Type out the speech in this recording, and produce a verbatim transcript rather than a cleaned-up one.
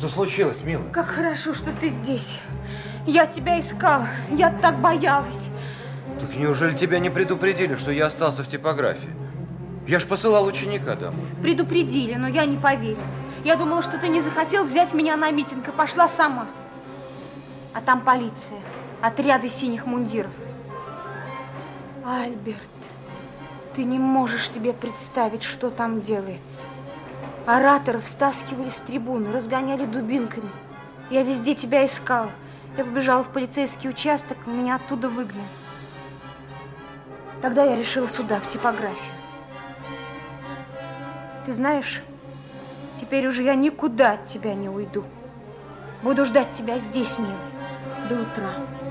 Что случилось, милая? Как хорошо, что ты здесь. Я тебя искала. Я так боялась. Так неужели тебя не предупредили, что я остался в типографии? Я ж посылал ученика домой. Предупредили, но я не поверила. Я думала, что ты не захотел взять меня на митинг и пошла сама. А там полиция, отряды синих мундиров. Альберт, ты не можешь себе представить, что там делается. Ораторов стаскивали с трибуны, разгоняли дубинками. Я везде тебя искала. Я побежала в полицейский участок, меня оттуда выгнали. Тогда я решила сюда, в типографию. Ты знаешь, теперь уже я никуда от тебя не уйду. Буду ждать тебя здесь, милый, до утра.